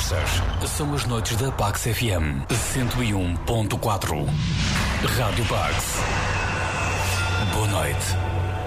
Estas são as noites da Pax FM 101.4. Rádio Pax. Boa noite.